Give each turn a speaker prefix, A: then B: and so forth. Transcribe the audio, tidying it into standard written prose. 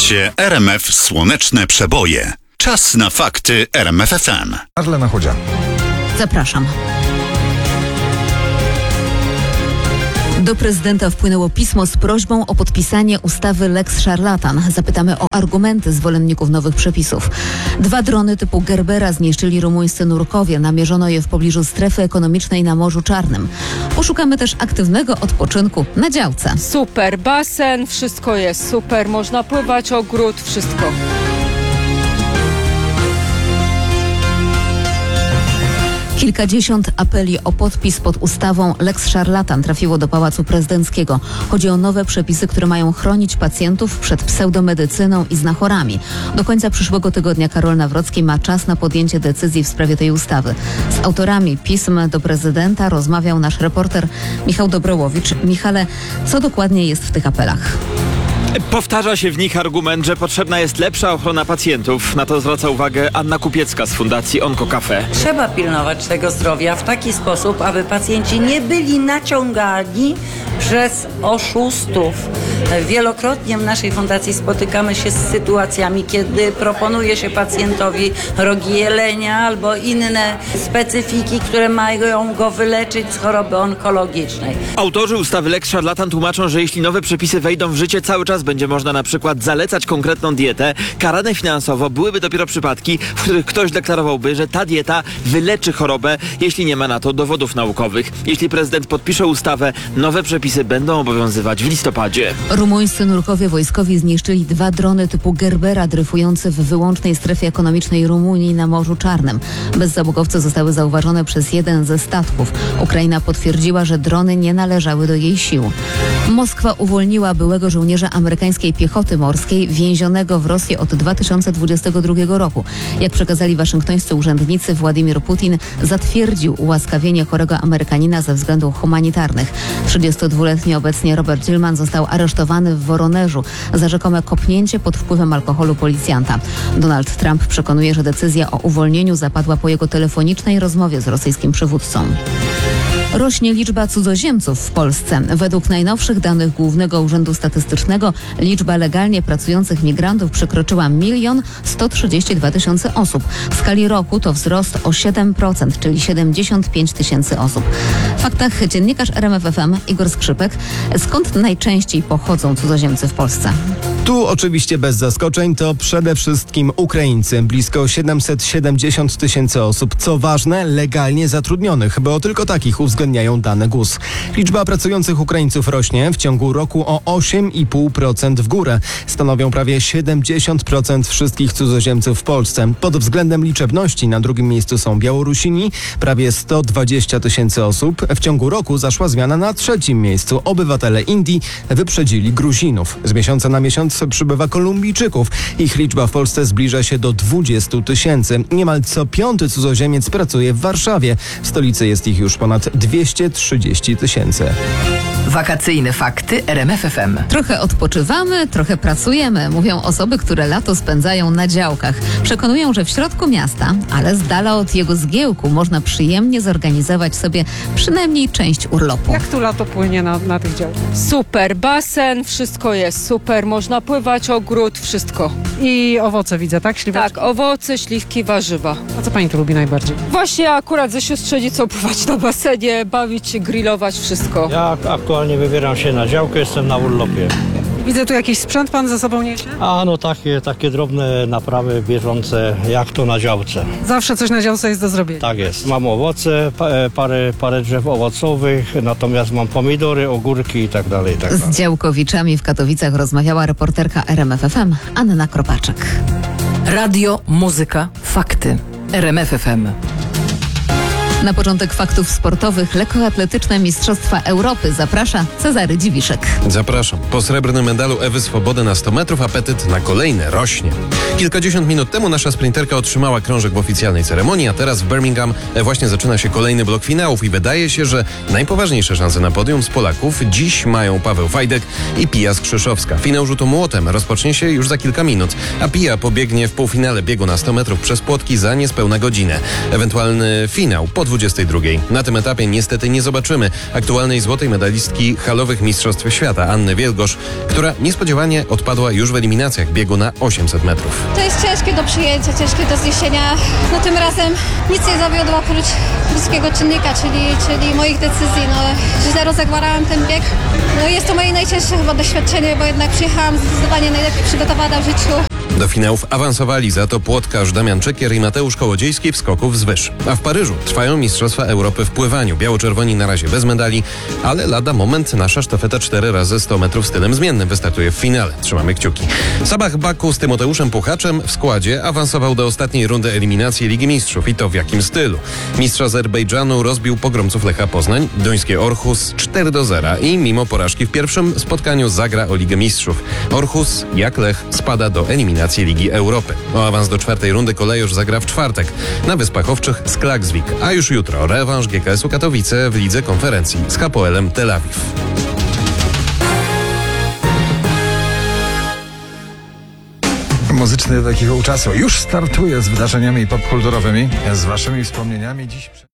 A: Słuchacie RMF Słoneczne Przeboje. Czas na fakty RMF FM.
B: Marlena Chodzia.
C: Zapraszam. Do prezydenta wpłynęło pismo z prośbą o podpisanie ustawy Lex Szarlatan. Zapytamy o argumenty zwolenników nowych przepisów. 2 drony typu Gerbera zniszczyli rumuńscy nurkowie. Namierzono je w pobliżu strefy ekonomicznej na Morzu Czarnym. Poszukamy też aktywnego odpoczynku na działce.
D: Super, basen, wszystko jest super. Można pływać, ogród, wszystko.
C: Kilkadziesiąt apeli o podpis pod ustawą Lex Szarlatan trafiło do Pałacu Prezydenckiego. Chodzi o nowe przepisy, które mają chronić pacjentów przed pseudomedycyną i znachorami. Do końca przyszłego tygodnia Karol Nawrocki ma czas na podjęcie decyzji w sprawie tej ustawy. Z autorami pism do prezydenta rozmawiał nasz reporter Michał Dobrołowicz. Michale, co dokładnie jest w tych apelach?
E: Powtarza się w nich argument, że potrzebna jest lepsza ochrona pacjentów. Na to zwraca uwagę Anna Kupiecka z Fundacji OncoCafe.
F: Trzeba pilnować tego zdrowia w taki sposób, aby pacjenci nie byli naciągani przez oszustów. Wielokrotnie w naszej fundacji spotykamy się z sytuacjami, kiedy proponuje się pacjentowi rogi jelenia albo inne specyfiki, które mają go wyleczyć z choroby onkologicznej.
E: Autorzy ustawy Lex Szarlatan tłumaczą, że jeśli nowe przepisy wejdą w życie, cały czas będzie można na przykład zalecać konkretną dietę. Karane finansowo byłyby dopiero przypadki, w których ktoś deklarowałby, że ta dieta wyleczy chorobę, jeśli nie ma na to dowodów naukowych. Jeśli prezydent podpisze ustawę, nowe przepisy będą obowiązywać w listopadzie.
C: Rumuńscy nurkowie wojskowi zniszczyli 2 drony typu Gerbera dryfujące w wyłącznej strefie ekonomicznej Rumunii na Morzu Czarnym. Bezzałogowce zostały zauważone przez jeden ze statków. Ukraina potwierdziła, że drony nie należały do jej sił. Moskwa uwolniła byłego żołnierza amerykańskiej piechoty morskiej więzionego w Rosji od 2022 roku. Jak przekazali waszyngtońscy urzędnicy, Władimir Putin zatwierdził ułaskawienie chorego Amerykanina ze względów humanitarnych. 32-letni obecnie Robert Tillman został aresztowany w Woronerzu za rzekome kopnięcie pod wpływem alkoholu policjanta. Donald Trump przekonuje, że decyzja o uwolnieniu zapadła po jego telefonicznej rozmowie z rosyjskim przywódcą. Rośnie liczba cudzoziemców w Polsce. Według najnowszych danych Głównego Urzędu Statystycznego liczba legalnie pracujących migrantów przekroczyła 1 132 000 osób. W skali roku to wzrost o 7%, czyli 75 000 osób. W faktach dziennikarz RMF FM Igor Skrzypek. Skąd najczęściej pochodzą cudzoziemcy w Polsce?
G: Tu oczywiście bez zaskoczeń to przede wszystkim Ukraińcy. Blisko 770 000 osób. Co ważne, legalnie zatrudnionych, bo tylko takich uwzględniają dane GUS. Liczba pracujących Ukraińców rośnie w ciągu roku o 8,5% w górę. Stanowią prawie 70% wszystkich cudzoziemców w Polsce. Pod względem liczebności na drugim miejscu są Białorusini, prawie 120 000 osób. W ciągu roku zaszła zmiana na 3. miejscu. Obywatele Indii wyprzedzili Gruzinów. Z miesiąca na miesiąc przybywa Kolumbijczyków. Ich liczba w Polsce zbliża się do 20 000. Niemal co 5. cudzoziemiec pracuje w Warszawie. W stolicy jest ich już ponad 230 000.
H: Wakacyjne fakty RMF FM.
C: Trochę odpoczywamy, trochę pracujemy, mówią osoby, które lato spędzają na działkach. Przekonują, że w środku miasta, ale z dala od jego zgiełku można przyjemnie zorganizować sobie przynajmniej część urlopu.
D: Jak tu lato płynie na tych działkach? Super, basen, wszystko jest super. Można pływać, ogród, wszystko.
I: I owoce widzę, tak? Śliweczki?
D: Tak, owoce, śliwki, warzywa.
I: A co pani tu lubi najbardziej?
D: Właśnie akurat ze siostrzenicą pływać na basenie, bawić się, grillować, wszystko.
J: Ja aktualnie wybieram się na działkę, jestem na urlopie.
I: Widzę tu jakiś sprzęt pan ze sobą niesie?
J: A no takie drobne naprawy bieżące, jak to na działce.
I: Zawsze coś na działce jest do zrobienia.
J: Tak jest. Mam owoce, parę drzew owocowych, natomiast mam pomidory, ogórki i tak dalej.
C: Z działkowiczami w Katowicach rozmawiała reporterka RMF FM Anna Kropaczek.
H: Radio, muzyka, fakty. RMF FM.
C: Na początek faktów sportowych lekkoatletyczne Mistrzostwa Europy zaprasza Cezary Dziwiszek.
K: Zapraszam. Po srebrnym medalu Ewy Swobody na 100 metrów apetyt na kolejne rośnie. Kilkadziesiąt minut temu nasza sprinterka otrzymała krążek w oficjalnej ceremonii, a teraz w Birmingham właśnie zaczyna się kolejny blok finałów i wydaje się, że najpoważniejsze szanse na podium z Polaków dziś mają Paweł Wajdek i Pia Skrzyszowska. Finał rzutu młotem rozpocznie się już za kilka minut, a Pia pobiegnie w półfinale biegu na 100 metrów przez płotki za niespełna godzinę. Ewentualny finał podwójny 22. Na tym etapie niestety nie zobaczymy aktualnej złotej medalistki halowych Mistrzostw Świata Anny Wielgosz, która niespodziewanie odpadła już w eliminacjach biegu na 800 metrów.
B: To jest ciężkie do przyjęcia, ciężkie do zniesienia. No tym razem nic nie zawiodło oprócz ludzkiego czynnika, czyli moich decyzji. No, źle rozegrałem ten bieg. No, jest to moje najcięższe chyba doświadczenie, bo jednak przyjechałam zdecydowanie najlepiej przygotowana w życiu.
K: Do finałów awansowali za to płotkarz Damian Czekier i Mateusz Kołodziejski w skoku wzwyż. A w Paryżu trwają Mistrzostwa Europy w pływaniu. Biało-czerwoni na razie bez medali, ale lada moment nasza sztafeta 4x100 metrów stylem zmiennym wystartuje w finale. Trzymamy kciuki. Sabah Baku z Tymoteuszem Puchaczem w składzie awansował do ostatniej rundy eliminacji Ligi Mistrzów. I to w jakim stylu? Mistrz Azerbejdżanu rozbił pogromców Lecha Poznań, duńskie Orhus 4-0 i mimo porażki w pierwszym spotkaniu zagra o Ligę Mistrzów. Orhus, jak Lech, spada do eliminacji Ligi Europy. O awans do czwartej rundy kolejorz zagra w czwartek na Wyspach Owczych z Klaksvik, a już jutro rewanż GKS-u Katowice w Lidze Konferencji z Hapoelem Tel Awiw.
L: Muzyczny takiego czasu już startuje z wydarzeniami popkulturowymi, z waszymi wspomnieniami dziś.